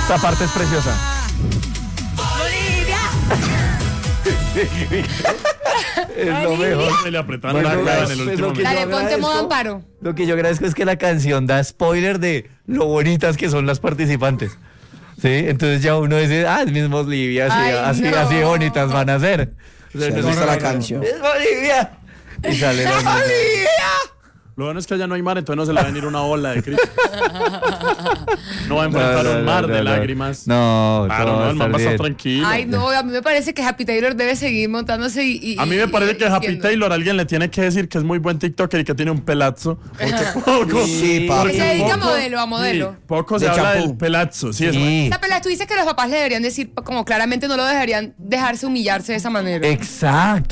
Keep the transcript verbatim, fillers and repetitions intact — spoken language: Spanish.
Esta parte es preciosa. Es lo mejor. Se le apretaron la cara en el último momento. Dale, ponte modo amparo. Lo que yo agradezco es que la canción da spoiler de lo bonitas que son las participantes. ¿Sí? Entonces ya uno dice, ah, es mismo Bolivia, así, Ay, así, no. así bonitas van a ser. Se les gusta la canción. ¡Es Bolivia! Y sale la niña. Lo bueno es que allá no hay mar, entonces no se le va a venir una ola de crítica. No va a enfrentar No, no, un mar no, de no. lágrimas. No, Claro, todo no, va a el man estar va a estar bien. tranquilo. Ay, no, a mí me parece que Happy Taylor debe seguir montándose y... y A mí me y- parece que y Happy diciendo. Taylor alguien le tiene que decir que es muy buen TikToker y que tiene un pelazo. Porque poco, Sí, papi. Que se dedica a poco- modelo, a modelo. sí, poco se De habla champú. del pelazo. Sí, es Sí, Esta pelea, tú dices que los papás le deberían decir, como claramente no lo dejarían dejarse humillarse de esa manera. exacto.